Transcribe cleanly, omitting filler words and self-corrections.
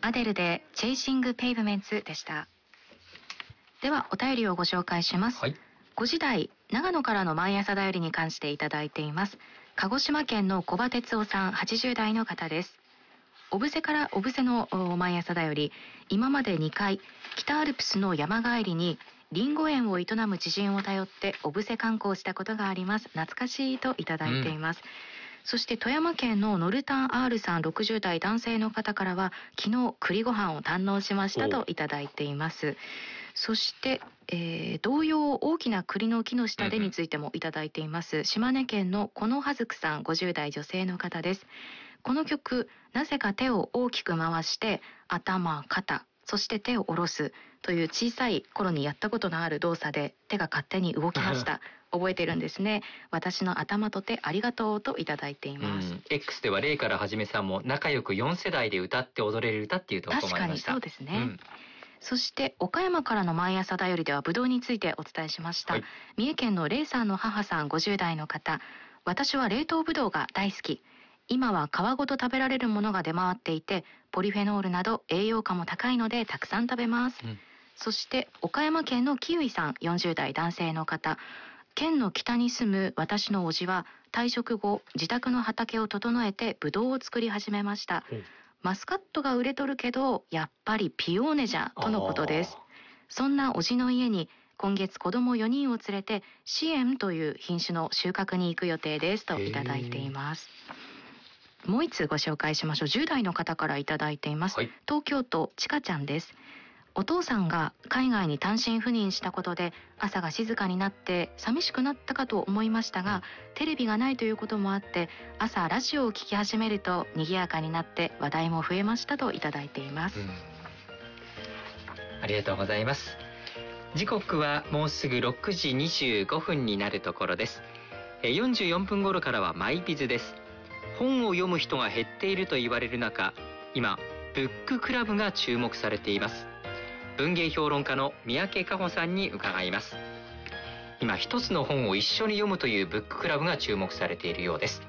アデルでチェイシングペイブメンツでした。ではお便りをご紹介します。5時台長野からの毎朝だよりに関していただいています。鹿児島県の小葉哲夫さん80代の方です。小布施から小布施の毎朝だより、今まで2回北アルプスの山帰りにリンゴ園を営む知人を頼って小布施観光したことがあります。懐かしいといただいています。そして富山県のノルタン R さん60代男性の方からは、昨日栗ご飯を堪能しましたといただいています。そして、同様大きな栗の木の下でについてもいただいています。島根県のこのはずくさん50代女性の方です。この曲、なぜか手を大きく回して頭、肩、そして手を下ろすという小さい頃にやったことのある動作で手が勝手に動きました。覚えてるんですね。私の頭と手ありがとうといただいています。 X ではレイからはじめさんも仲良く4世代で歌って踊れる歌っていうところもありました。 確かにそうですね。そして岡山からの毎朝だよりではブドウについてお伝えしました。三重県のレイさんの母さん50代の方、私は冷凍ブドウが大好き。今は皮ごと食べられるものが出回っていて、ポリフェノールなど栄養価も高いのでたくさん食べます。そして岡山県のキウイさん40代男性の方、県の北に住む私の叔父は退職後自宅の畑を整えてブドウを作り始めました。マスカットが売れとるけどやっぱりピオーネじゃとのことです。そんな叔父の家に今月子供4人を連れてシエンという品種の収穫に行く予定ですといただいています。もう一つご紹介しましょう。10代の方からいただいています。東京都ちかちゃんです。お父さんが海外に単身赴任したことで朝が静かになって寂しくなったかと思いましたが、テレビがないということもあって朝ラジオを聞き始めると賑やかになって話題も増えましたといただいています。 ありがとうございます。時刻はもうすぐ6時25分になるところです。44分頃からはマイビズです。本を読む人が減っていると言われる中、今ブッククラブが注目されています。文芸評論家の三宅佳穂さんに伺います。今一つの本を一緒に読むというブッククラブが注目されているようです。